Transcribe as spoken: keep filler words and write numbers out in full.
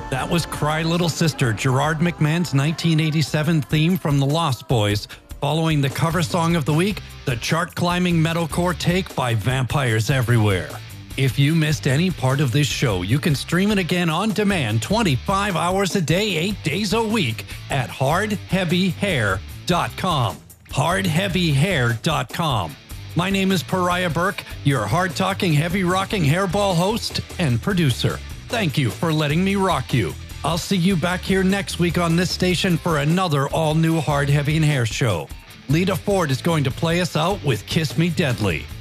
That was Cry Little Sister, Gerard McMahon's nineteen eighty-seven theme from The Lost Boys. Following the cover song of the week, the chart-climbing metalcore take by Vampires Everywhere. If you missed any part of this show, you can stream it again on demand twenty-five hours a day, eight days a week at hard heavy hair dot com. hard heavy hair dot com. My name is Pariah Burke, your hard-talking, heavy-rocking hairball host and producer. Thank you for letting me rock you. I'll see you back here next week on this station for another all-new Hard, Heavy, and Hair show. Lita Ford is going to play us out with Kiss Me Deadly.